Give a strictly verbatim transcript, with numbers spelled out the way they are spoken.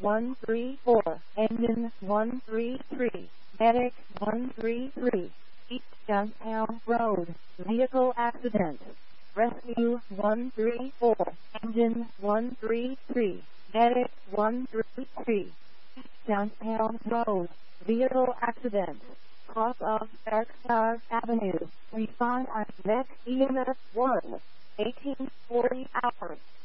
one three four, engine one three three, medic one three three, East Downtown Road, vehicle accident. Rescue one three four, engine one three three, medic one three three, East Downtown Road, vehicle accident. Cross of Starkstar Avenue, respond on next E M S one, eighteen forty hours.